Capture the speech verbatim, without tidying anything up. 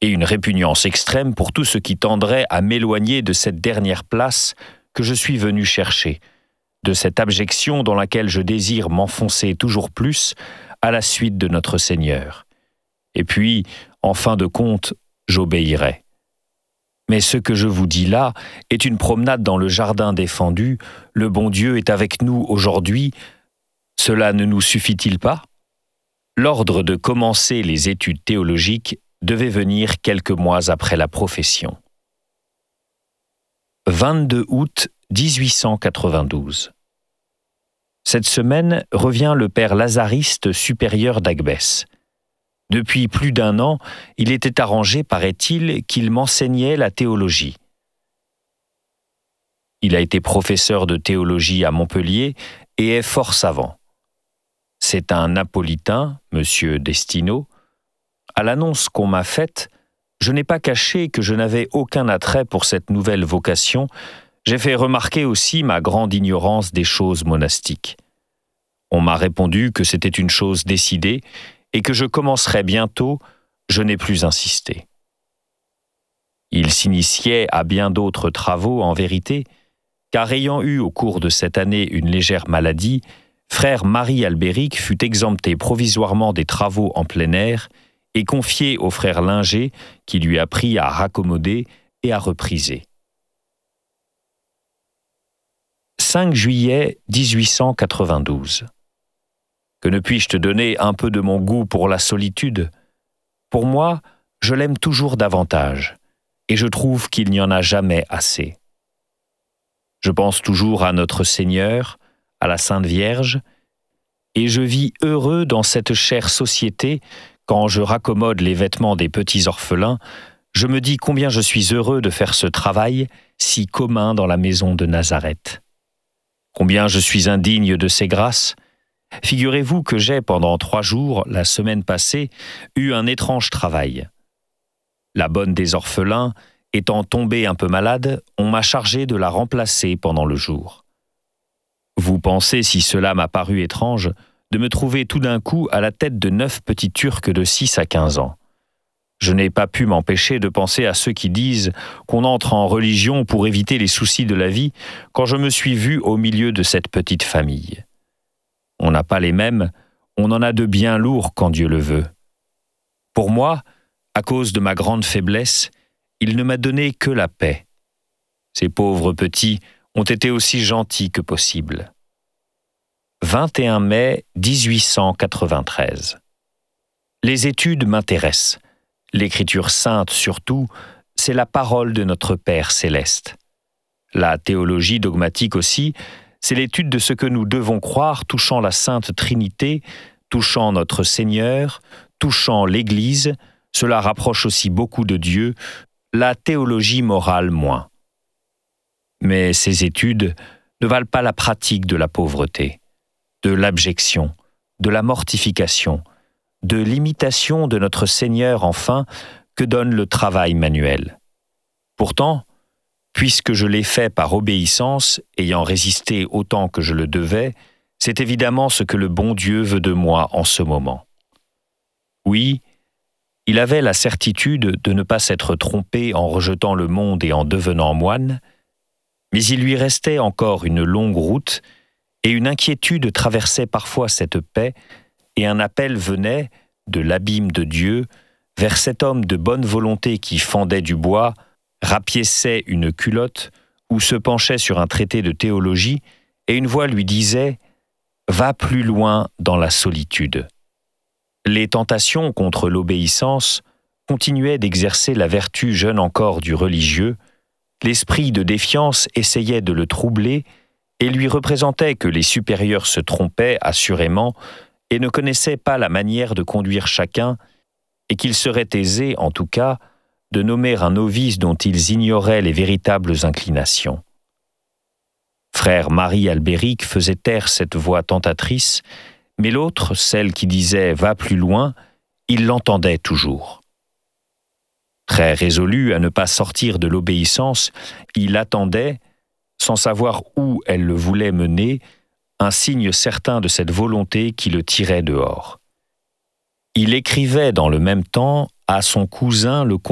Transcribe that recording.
et une répugnance extrême pour tout ce qui tendrait à m'éloigner de cette dernière place que je suis venu chercher, de cette abjection dans laquelle je désire m'enfoncer toujours plus à la suite de notre Seigneur. Et puis, en fin de compte, j'obéirai. Mais ce que je vous dis là est une promenade dans le jardin défendu. Le bon Dieu est avec nous aujourd'hui. Cela ne nous suffit-il pas ? L'ordre de commencer les études théologiques devait venir quelques mois après la profession. vingt-deux août mille huit cent quatre-vingt-douze. Cette semaine revient le père Lazariste supérieur d'Agbès. Depuis plus d'un an, il était arrangé, paraît-il, qu'il m'enseignait la théologie. Il a été professeur de théologie à Montpellier et est fort savant. C'est un Napolitain, monsieur Destino. À l'annonce qu'on m'a faite, je n'ai pas caché que je n'avais aucun attrait pour cette nouvelle vocation. J'ai fait remarquer aussi ma grande ignorance des choses monastiques. On m'a répondu que c'était une chose décidée et que je commencerais bientôt. Je n'ai plus insisté. Il s'initiait à bien d'autres travaux, en vérité, car ayant eu au cours de cette année une légère maladie, frère Marie Albéric fut exempté provisoirement des travaux en plein air et confié au frère Linger, qui lui apprit à raccommoder et à repriser. cinq juillet mille huit cent quatre-vingt-douze. Que ne puis-je te donner un peu de mon goût pour la solitude ? Pour moi, je l'aime toujours davantage, et je trouve qu'il n'y en a jamais assez. Je pense toujours à notre Seigneur, à la Sainte Vierge, et je vis heureux dans cette chère société. Quand je raccommode les vêtements des petits orphelins, je me dis combien je suis heureux de faire ce travail si commun dans la maison de Nazareth. Combien je suis indigne de ses grâces. Figurez-vous que j'ai, pendant trois jours, la semaine passée, eu un étrange travail. La bonne des orphelins, étant tombée un peu malade, on m'a chargé de la remplacer pendant le jour. Vous pensez, si cela m'a paru étrange, de me trouver tout d'un coup à la tête de neuf petits Turcs de six à quinze ans. Je n'ai pas pu m'empêcher de penser à ceux qui disent qu'on entre en religion pour éviter les soucis de la vie quand je me suis vu au milieu de cette petite famille. On n'a pas les mêmes, on en a de bien lourds quand Dieu le veut. Pour moi, à cause de ma grande faiblesse, il ne m'a donné que la paix. Ces pauvres petits ont été aussi gentils que possible. vingt et un mai mille huit cent quatre-vingt-treize. Les études m'intéressent. L'Écriture sainte surtout, c'est la parole de notre Père céleste. La théologie dogmatique aussi, c'est l'étude de ce que nous devons croire touchant la Sainte Trinité, touchant notre Seigneur, touchant l'Église. Cela rapproche aussi beaucoup de Dieu, la théologie morale moins. Mais ces études ne valent pas la pratique de la pauvreté, de l'abjection, de la mortification, de l'imitation de notre Seigneur enfin, que donne le travail manuel. Pourtant, puisque je l'ai fait par obéissance, ayant résisté autant que je le devais, c'est évidemment ce que le bon Dieu veut de moi en ce moment. Oui, il avait la certitude de ne pas s'être trompé en rejetant le monde et en devenant moine, mais il lui restait encore une longue route, et une inquiétude traversait parfois cette paix, et un appel venait, de l'abîme de Dieu, vers cet homme de bonne volonté qui fendait du bois, rapiéçait une culotte ou se penchait sur un traité de théologie, et une voix lui disait « Va plus loin dans la solitude ». Les tentations contre l'obéissance continuaient d'exercer la vertu jeune encore du religieux. L'esprit de défiance essayait de le troubler et lui représentait que les supérieurs se trompaient assurément et ne connaissaient pas la manière de conduire chacun, et qu'il serait aisé, en tout cas, de nommer un novice dont ils ignoraient les véritables inclinations. Frère Marie Albéric faisait taire cette voix tentatrice, mais l'autre, celle qui disait « va plus loin », il l'entendait toujours. Très résolu à ne pas sortir de l'obéissance, il attendait, sans savoir où elle le voulait mener, un signe certain de cette volonté qui le tirait dehors. Il écrivait dans le même temps à son cousin le